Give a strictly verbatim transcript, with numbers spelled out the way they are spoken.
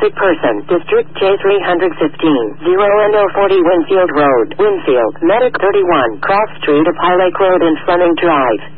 traffic person, District J three fifteen, zero and oh forty Winfield Road, Winfield, Medic thirty-one, cross street of High Lake Road and Fleming Drive.